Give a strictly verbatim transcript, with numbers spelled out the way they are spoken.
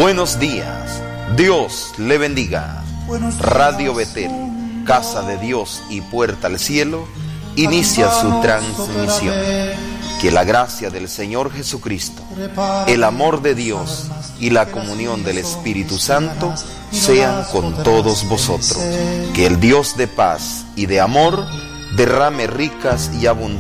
Buenos días, Dios le bendiga. Radio Betel, Casa de Dios y Puerta al Cielo, inicia su transmisión. Que la gracia del Señor Jesucristo, el amor de Dios y la comunión del Espíritu Santo sean con todos vosotros. Que el Dios de paz y de amor derrame ricas y abundantes